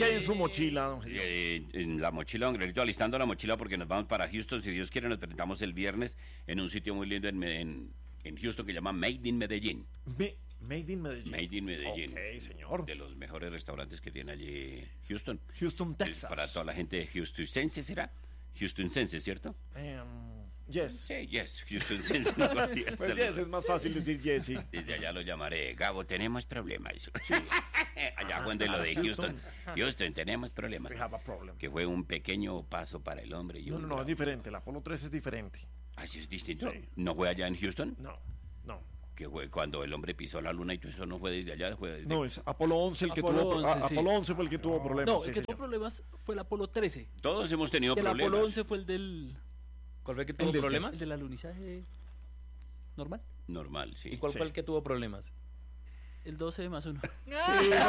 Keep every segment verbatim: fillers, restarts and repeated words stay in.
¿qué hay en su mochila, don Gilio? Eh, en la mochila, don Grelito, alistando la mochila porque nos vamos para Houston. Si Dios quiere, nos presentamos el viernes en un sitio muy lindo en, en, en Houston que se llama Made in Medellín. Me, Made in Medellín. Made in Medellín. Ok, señor. De los mejores restaurantes que tiene allí Houston. Houston, Es Texas. para toda la gente de Houstoncense, ¿será? Houstoncense, ¿cierto? Um, yes. Sí, yes, Houstoncense. No, Pues yes, es más fácil decir yes, sí. Desde allá lo llamaré, Gabo, tenemos problemas. Sí. Allá cuando lo de Houston. Houston, tenemos problemas. We have a problem. Que fue un pequeño paso para el hombre. Y No, un no, no, es gran- diferente. El Apolo tres es diferente. Así es distinto. Sí. ¿No fue allá en Houston? No, no. Que fue cuando el hombre pisó la luna y todo eso no fue desde allá, fue desde... No, es Apolo once el que Apolo tuvo... once, a- sí. Apolo once fue el que tuvo problemas. No, sí, el que tuvo señor. problemas fue el Apolo trece. Todos hemos tenido Y el problemas. Apolo once fue el del... ¿Cuál fue el que ¿El tuvo del qué? problemas? El del alunizaje normal. Normal, sí. ¿Y cuál Sí. fue el que tuvo problemas? El doce más uno. Sí, bueno,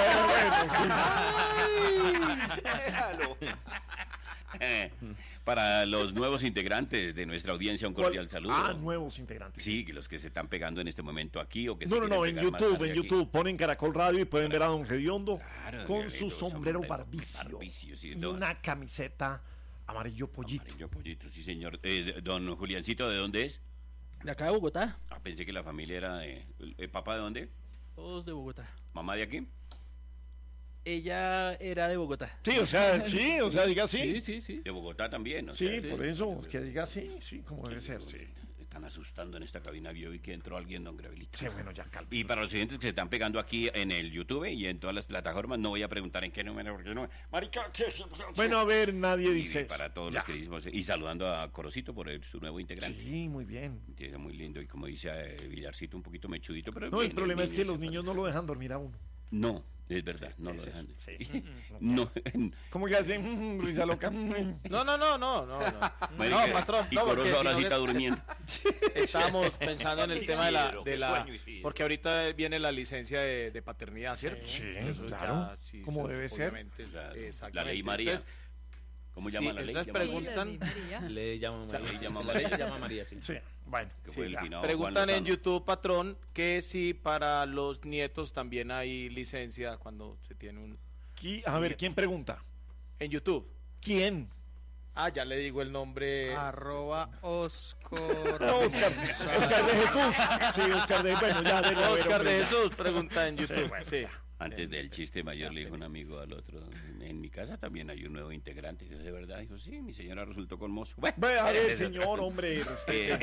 bueno, Eh, Para los nuevos integrantes de nuestra audiencia, un sí. cordial saludo. Ah, nuevos integrantes. Sí, que los que se están pegando en este momento aquí o que No, se no, quieren no, en pegar más YouTube, tarde en aquí. YouTube. Ponen Caracol Radio y pueden ver a don Gediondo Claro, con Gediondo, su sombrero sombrero barbicio, barbicio, sí, y don- una camiseta amarillo pollito. Amarillo pollito, sí señor. Eh, don Juliancito, ¿de dónde es? De acá de Bogotá. Ah, pensé que la familia era de... eh, ¿Papá de dónde? Todos de Bogotá. ¿Mamá de aquí? Ella era de Bogotá. Sí, o sea, sí, o sea, diga Sí, sí. sí, sí. De Bogotá también, ¿no? Sí, por eso, que diga sí, sí, como debe Sí, ser, sí. Están asustando en esta cabina, yo vi que entró alguien, don Grevelito. Sí, bueno, ya calma. Y para los oyentes que se están pegando aquí en el YouTube y en todas las plataformas, no voy a preguntar en qué número, porque no... Marica, ¿qué es? Bueno, a ver, nadie Y dice para eso. todos Ya. los que decimos, y saludando a Corocito por el- su nuevo integrante. Sí, muy bien. Tiene muy lindo y como dice eh, Villarcito, un poquito mechudito, pero No, bien, el problema es niño que los se niños parece. no lo dejan dormir a uno. No, es verdad, no es lo eso, dejan. sí. No, ¿Cómo que hacen? Mm, risa loca. mm. No, no, no, no, no. No, marica, no patrón. y No, Corozo porque ahora si sí no está les- durmiendo. Estábamos pensando en el tema de la, Isidro, de qué la sueño, Isidro. porque ahorita viene la licencia de, de paternidad, ¿cierto? Sí, Eso claro, ya, sí, como eso debe es ser. obviamente, Claro. exactamente. La ley María. Entonces, ¿Cómo sí, llama la ley? entonces Llama- preguntan- María. Le llama María. Le llama La María. ley se llama María, sí. Sí, bueno. que sí, fue el ya. finado Preguntan Juan en Lozano. YouTube, patrón, que si para los nietos también hay licencia cuando se tiene un... Qui- A ver, ¿quién pregunta? En YouTube. ¿Quién? Ah, ya le digo el nombre. Arroba Oscar. No, Oscar, Oscar de Jesús. Sí, Oscar de... Bueno, ya de Oscar de Jesús pregunta en YouTube. bueno, Sí. Antes del chiste mayor le dijo un amigo al otro, en, en mi casa también hay un nuevo integrante. Dijo, ¿de verdad? Dijo, sí, mi señora resultó con mozo. Bueno, Ve, a ver, ese es señor, otro- hombre. Eh,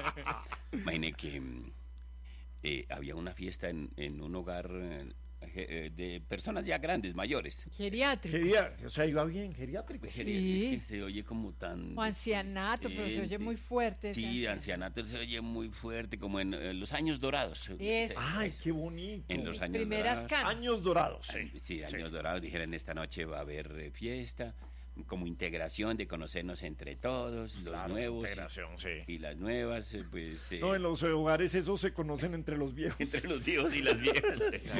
Imagine que mm, eh, había una fiesta en, en un hogar eh, eh, de personas ya grandes, mayores. Geriátrico. Geria- o sea, iba bien, geriátrico. Sí. Es que se oye como tan... O ancianato, pero se oye muy fuerte ese Sí, ancianato. ancianato se oye muy fuerte, como en, eh, los años dorados. Es. Ay, Eso. qué bonito. En los años Primeras dorados. canas. Años dorados, sí. Sí, sí, años dorados. Dijeron, esta noche va a haber eh, fiesta, como integración de conocernos entre todos, los Claro, nuevos integración, sí. y las nuevas, eh, pues... eh, No, en los hogares esos se conocen entre los viejos. entre los viejos y las viejas.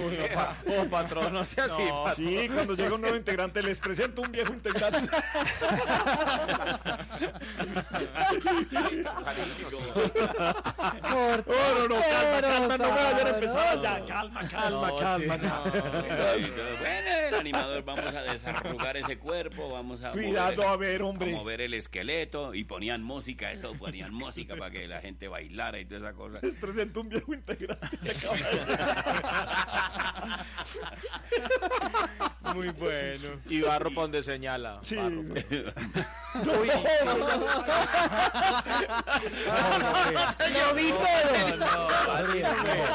Oh, patrón, no sea así. No, patrón. sí, cuando llega un nuevo integrante les presento un viejo integrante. Corta, Oh, no, no, calma, pero calma, no me vayan a sabroso. empezar ya. Calma, calma, No, calma, sí, ya. Bueno, el animador, vamos a desarrugar ese cuerpo, vamos a Cuidado, a mover, ver, hombre. a mover el esqueleto, y ponían música, eso, ponían música para que la gente bailara y toda esa cosa. Les presento un viejo integrante. Muy bueno. Y barro por donde señala. Sí. Barro. Yo vi. Lo vi todo. No, así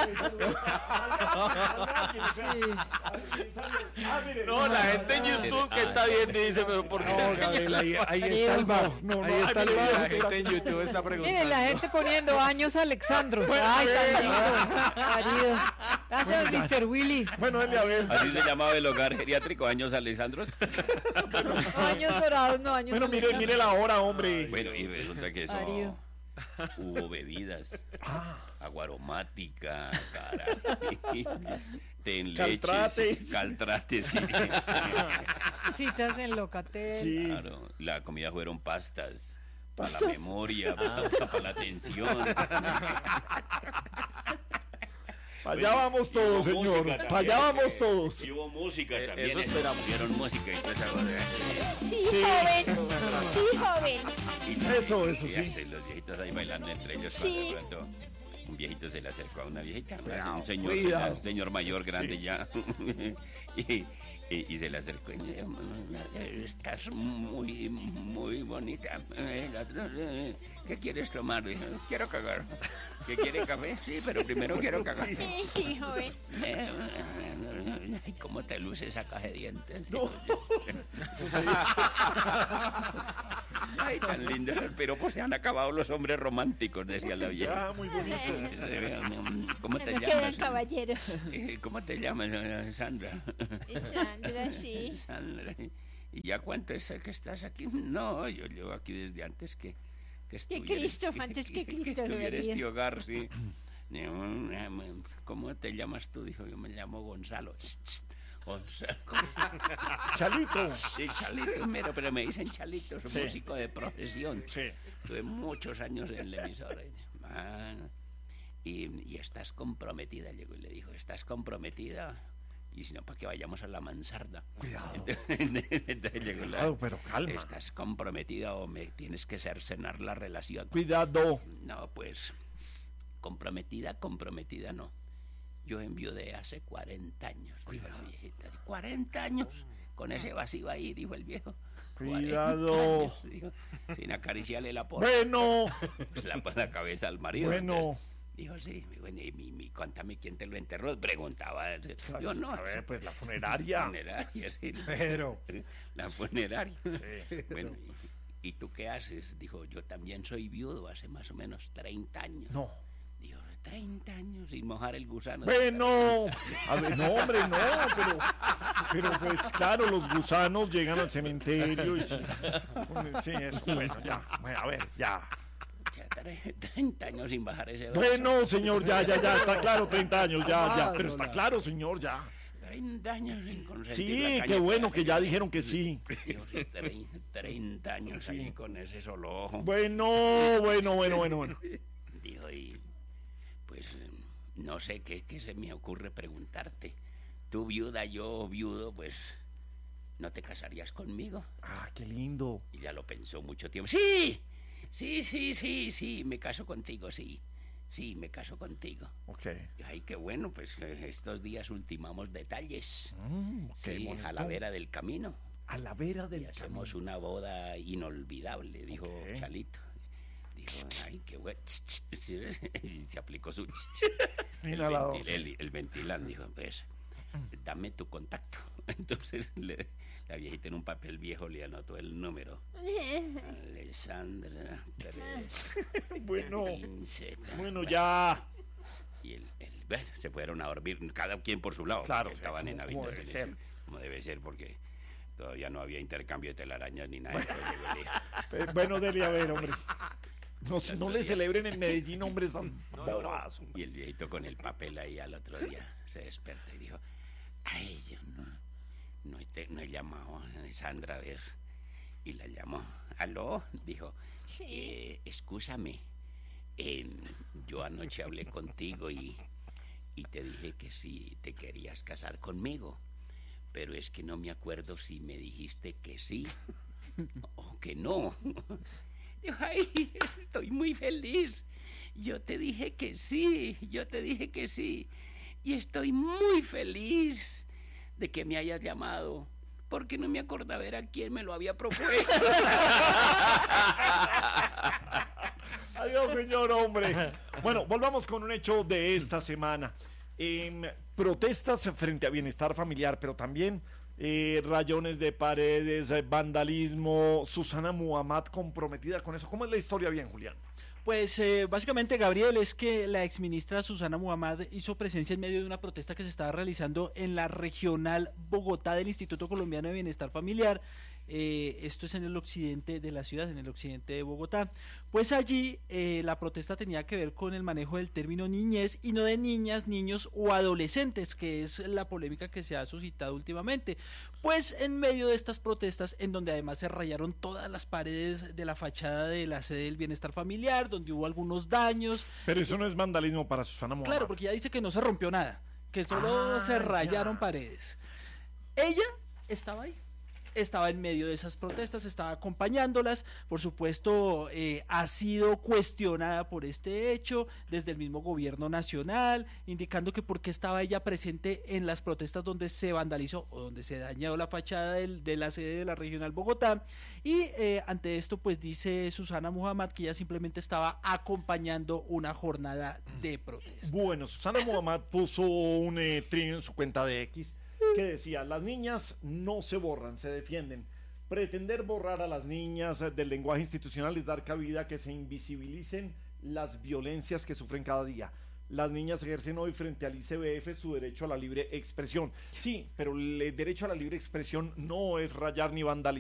no, la gente en YouTube que está viendo dice, pero ¿por qué? No, señala? Gabriel, ahí, ahí está el bar. No, no, ahí está el Sí, bar. la gente en YouTube está preguntando. Miren, la gente poniendo años Alexandros. Ay, tan lindo. Parido. Gracias, mister Willy. Bueno, dale a ver. Así se llamaba el hogar geriátrico, Años Alexandros. No, años dorados, no, años Bueno, mire, Alexandros. mire la hora, hombre. Bueno, y resulta que eso... Marido. Hubo bebidas, agua aromática, cara, té en leche, Caltrates. caltrates, sí. Citas en Locatel. Sí. Claro, la comida fueron pastas, para la memoria, para, para la atención. allá vamos todos, Y hubo señor. música Para allá también, vamos eh, todos. Y hubo música Eh, también. eso eh, esperamos. Pusieron música y toda esa cosa. Sí, Sí. joven. Sí, joven. Y- Eso, y- eso y sí. así Los viejitos ahí bailando entre ellos. Sí. Cuando de pronto un viejito se le acercó a una viejita. Cuidado, Un señor, cuidado. un señor mayor, grande Sí. ya. y, y, y se le acercó y le dijo, estás muy, muy bonita. El otro, "Eh, ¿qué quieres tomar?" Dijo, quiero cagar. ¿Qué quiere café? Sí, pero primero quiero cagar. Sí, sí, joven. Eh, Ay, ¿cómo te luce esa caja de dientes? No. Ay, tan lindo. Pero pues se han acabado los hombres románticos, decía la Ya, vieja. muy bonito. ¿Cómo te Me quedan llamas? caballeros. Eh, ¿Cómo te llamas, eh, Sandra? Sandra, sí. Sandra. ¿Y ya cuánto es que estás aquí? No, yo llevo aquí desde antes que, que estuviera, Cristo, antes que Cristo, estuviera Rogelio. este hogar, sí. ¿Cómo te llamas tú? Dijo, yo me llamo Gonzalo. Gonzalo. Chalito. Sí, Chalito, mero, pero me dicen Chalito, soy Sí. músico de profesión. Sí. Tuve muchos años en la emisora. Ah, y, y estás comprometida, llegó y le dijo, ¿estás comprometida? Y si no, para que vayamos a la mansarda. Cuidado. Entonces llegó la- Cuidado, pero calma. ¿Estás comprometida o me tienes que cercenar la relación? Cuidado. No, pues, comprometida, comprometida no. Yo enviudé hace cuarenta años, dijo la viejita. cuarenta años, con ese vacío ahí, dijo el viejo. Cuidado. cuarenta años, dijo, sin acariciarle la porra. Bueno. Pues la, la cabeza al marido. Bueno. Entonces, dijo, sí, bueno, y mi, mi, cuéntame quién te lo enterró. Preguntaba. Yo no. A ver, pues la funeraria. Funeraria, sí. Pero. La funeraria. Sí. Bueno, y, ¿y tú qué haces? Dijo, yo también soy viudo hace más o menos treinta años. No. Dijo, treinta años sin mojar el gusano. Bueno, a ver, no, hombre, no, pero, pero pues claro, los gusanos llegan al cementerio y sí, sí, eso, bueno, ya, bueno, a ver, ya. Ya, tre- treinta años sin bajar ese brazo. Bueno, señor, ya, ya, ya, está claro, treinta años, ya, ya, pero está claro, señor, ya. treinta años sin consentir Sí, la caña qué bueno que ya la- dijeron que sí. Dijo, sí, tre- treinta años ahí con ese solo ojo. Bueno, bueno, bueno, bueno, bueno. Dijo, y pues no sé qué, qué se me ocurre preguntarte. Tú viuda, yo viudo, pues ¿no te casarías conmigo? Ah, qué lindo. Y ya lo pensó mucho tiempo. Sí, sí, sí, sí, sí, me caso contigo, sí. Sí, me caso contigo. Ok. Ay, qué bueno, pues eh, estos días ultimamos detalles. Mm, qué Sí, bonito. a la vera del camino. A la vera Y del hacemos camino. una boda inolvidable, dijo Ok. Chalito. Dijo, ay, qué bueno. Y se aplicó su... el, Inhalador, ventil- el, el ventilán, dijo, pues, dame tu contacto. Entonces le- la viejita en un papel viejo le anotó el número. Alessandra tres, Bueno, Pinceta. bueno, ya. Y el, el- bueno, se fueron a dormir, cada quien por su lado. Claro, porque estaban sí, en como- como debe habitaciones. ser. Como debe ser, porque todavía no había intercambio de telarañas ni nada. Entonces llegó el hijo. Eh, Bueno, Deli, a ver, hombre. No, no le celebren en Medellín, hombre, esas bobadas. Y el viejito con el papel ahí al otro día se despertó y dijo, ay, yo no, no, he, te- no he llamado a Sandra, a ver. Y la llamó, aló, dijo, eh, excúsame, eh, yo anoche hablé contigo y, y te dije que si te querías casar conmigo, pero es que no me acuerdo si me dijiste que sí o que no. Dijo, ay, estoy muy feliz. Yo te dije que sí, yo te dije que sí. Y estoy muy feliz de que me hayas llamado, porque no me acordaba era quién me lo había propuesto. Adiós, señor, hombre. Bueno, volvamos con un hecho de esta semana. Em, protestas frente a bienestar familiar, pero también eh, rayones de paredes, eh, vandalismo. Susana Muhammad comprometida con eso. ¿Cómo es la historia bien, Julián? Pues eh, básicamente, Gabriel, es que la exministra Susana Muhammad hizo presencia en medio de una protesta que se estaba realizando en la regional Bogotá del Instituto Colombiano de Bienestar Familiar. Eh, esto es en el occidente de la ciudad, en el occidente de Bogotá. Pues allí eh, la protesta tenía que ver con el manejo del término niñez y no de niñas, niños o adolescentes, que es la polémica que se ha suscitado últimamente. Pues en medio de estas protestas, en donde además se rayaron todas las paredes de la fachada de la sede del Bienestar Familiar, donde hubo algunos daños. Pero eso no es vandalismo para Susana Muhammad. Claro, porque ella dice que no se rompió nada, que solo Ah, se rayaron ya. paredes. Ella estaba ahí, estaba en medio de esas protestas, estaba acompañándolas, por supuesto eh, ha sido cuestionada por este hecho desde el mismo gobierno nacional, indicando que por qué estaba ella presente en las protestas donde se vandalizó o donde se dañó la fachada del- de la sede de la Regional Bogotá, y eh, ante esto pues dice Susana Muhammad que ella simplemente estaba acompañando una jornada de protesta. Bueno, Susana Muhammad puso un eh, trino en su cuenta de X que decía: las niñas no se borran, se defienden. Pretender borrar a las niñas eh, del lenguaje institucional es dar cabida a que se invisibilicen las violencias que sufren cada día. Las niñas ejercen hoy frente al I C B F su derecho a la libre expresión. Sí, pero el derecho a la libre expresión no es rayar ni vandalizar